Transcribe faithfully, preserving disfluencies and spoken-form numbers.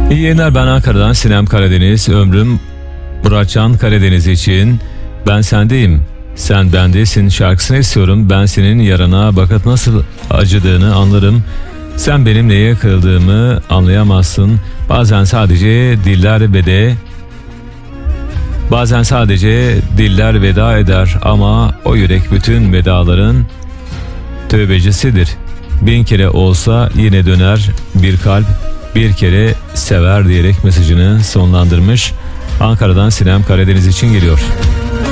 İyi yayınlar, ben Ankara'dan Sinem Karadeniz. Ömrüm Muratcan Karadeniz için ben sendeyim, sen bendesin şarkısını istiyorum. Ben senin yarana bakıp nasıl acıdığını anlarım. Sen benim neye kırıldığımı anlayamazsın. Bazen sadece diller veda Bazen sadece diller veda eder ama o yürek bütün vedaların tövbecisidir. Bin kere olsa yine döner bir kalp, bir kere sever diyerek mesajını sonlandırmış. Ankara'dan Sinem Karadeniz için geliyor.